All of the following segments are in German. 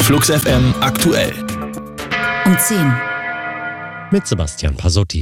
Flux FM aktuell. Um 10. Mit Sebastian Pasotti.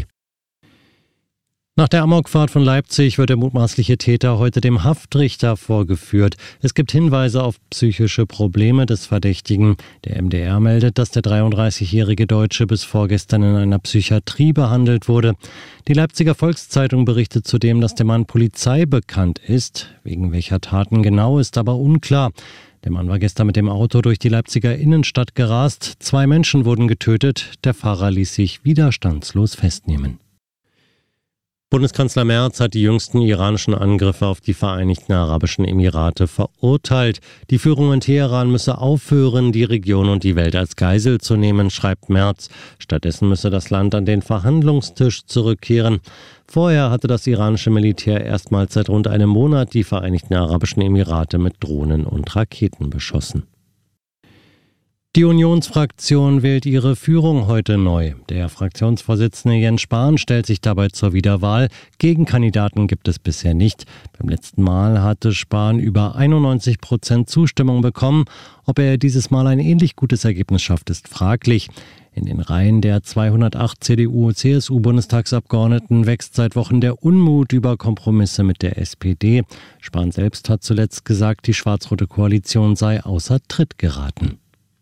Nach der Amokfahrt von Leipzig wird der mutmaßliche Täter heute dem Haftrichter vorgeführt. Es gibt Hinweise auf psychische Probleme des Verdächtigen. Der MDR meldet, dass der 33-jährige Deutsche bis vorgestern in einer Psychiatrie behandelt wurde. Die Leipziger Volkszeitung berichtet zudem, dass der Mann Polizei bekannt ist. Wegen welcher Taten genau, ist aber unklar. Der Mann war gestern mit dem Auto durch die Leipziger Innenstadt gerast. 2 Menschen wurden getötet. Der Fahrer ließ sich widerstandslos festnehmen. Bundeskanzler Merz hat die jüngsten iranischen Angriffe auf die Vereinigten Arabischen Emirate verurteilt. Die Führung in Teheran müsse aufhören, die Region und die Welt als Geisel zu nehmen, schreibt Merz. Stattdessen müsse das Land an den Verhandlungstisch zurückkehren. Vorher hatte das iranische Militär erstmals seit rund einem Monat die Vereinigten Arabischen Emirate mit Drohnen und Raketen beschossen. Die Unionsfraktion wählt ihre Führung heute neu. Der Fraktionsvorsitzende Jens Spahn stellt sich dabei zur Wiederwahl. Gegenkandidaten gibt es bisher nicht. Beim letzten Mal hatte Spahn über 91% Zustimmung bekommen. Ob er dieses Mal ein ähnlich gutes Ergebnis schafft, ist fraglich. In den Reihen der 208 CDU-CSU-Bundestagsabgeordneten wächst seit Wochen der Unmut über Kompromisse mit der SPD. Spahn selbst hat zuletzt gesagt, die schwarz-rote Koalition sei außer Tritt geraten.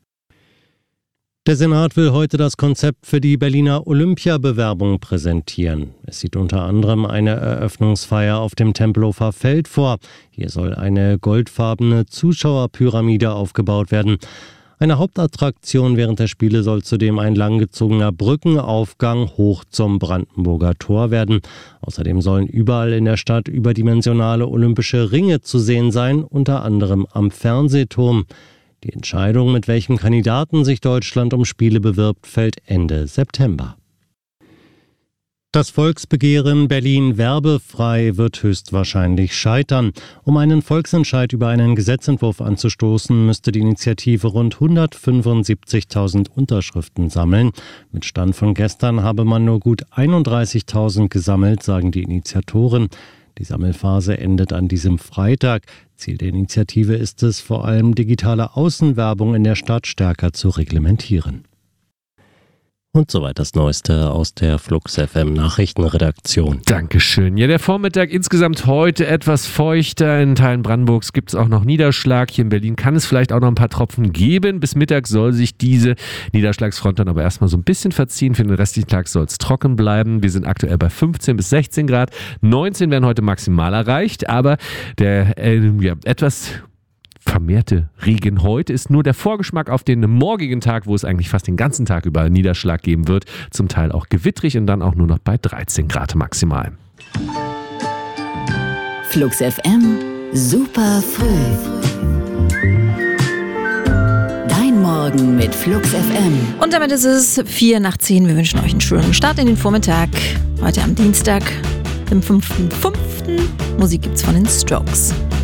Der Senat will heute das Konzept für die Berliner Olympiabewerbung präsentieren. Es sieht unter anderem eine Eröffnungsfeier auf dem Tempelhofer Feld vor. Hier soll eine goldfarbene Zuschauerpyramide aufgebaut werden. Eine Hauptattraktion während der Spiele soll zudem ein langgezogener Brückenaufgang hoch zum Brandenburger Tor werden. Außerdem sollen überall in der Stadt überdimensionale olympische Ringe zu sehen sein, unter anderem am Fernsehturm. Die Entscheidung, mit welchem Kandidaten sich Deutschland um Spiele bewirbt, fällt Ende September. Das Volksbegehren Berlin werbefrei wird höchstwahrscheinlich scheitern. Um einen Volksentscheid über einen Gesetzentwurf anzustoßen, müsste die Initiative rund 175.000 Unterschriften sammeln. Mit Stand von gestern habe man nur gut 31.000 gesammelt, sagen die Initiatoren. Die Sammelphase endet an diesem Freitag. Ziel der Initiative ist es, vor allem digitale Außenwerbung in der Stadt stärker zu reglementieren. Und soweit das Neueste aus der Flux FM Nachrichtenredaktion. Dankeschön. Ja, der Vormittag insgesamt heute etwas feuchter. In Teilen Brandenburgs gibt es auch noch Niederschlag. Hier in Berlin kann es vielleicht auch noch ein paar Tropfen geben. Bis Mittag soll sich diese Niederschlagsfront dann aber erstmal so ein bisschen verziehen. Für den restlichen Tag soll es trocken bleiben. Wir sind aktuell bei 15 bis 16 Grad. 19 werden heute maximal erreicht. Aber der etwas vermehrte Regen heute ist nur der Vorgeschmack auf den morgigen Tag, wo es eigentlich fast den ganzen Tag über Niederschlag geben wird. Zum Teil auch gewittrig und dann auch nur noch bei 13 Grad maximal. Flux FM, super früh. Dein Morgen mit Flux FM. Und damit ist es 4 nach 10. Wir wünschen euch einen schönen Start in den Vormittag. Heute am Dienstag, dem 5.5. Musik gibt's von den Strokes.